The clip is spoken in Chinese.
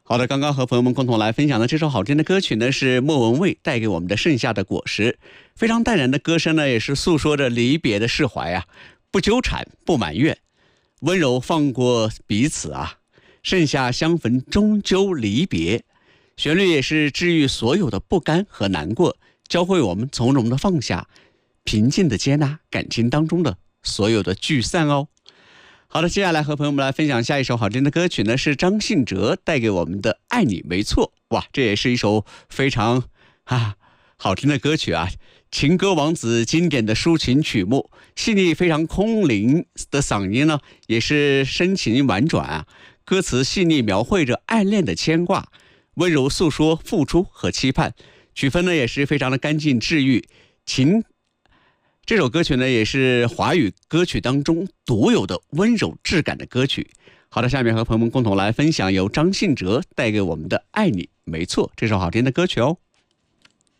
好的，刚刚和朋友们共同来分享的这首好听的歌曲呢，是莫文蔚带给我们的《盛夏的果实》。非常淡然的歌声呢，也是诉说着离别的释怀啊，不纠缠，不埋怨，温柔放过彼此啊。盛夏相逢终究离别，旋律也是治愈所有的不甘和难过，教会我们从容的放下，平静的接纳感情当中的所有的聚散哦。好的，接下来和朋友们来分享下一首好听的歌曲呢，是张信哲带给我们的《爱你没错》。哇，这也是一首非常好听的歌曲啊，情歌王子经典的抒情曲目，细腻非常空灵的嗓音呢，也是深情婉转啊。歌词细腻描绘着爱恋的牵挂，温柔诉说付出和期盼，曲风呢也是非常的干净治愈。这首歌曲呢也是华语歌曲当中独有的温柔质感的歌曲。好的，下面和朋友们共同来分享由张信哲带给我们的《爱你没错》这首好听的歌曲哦。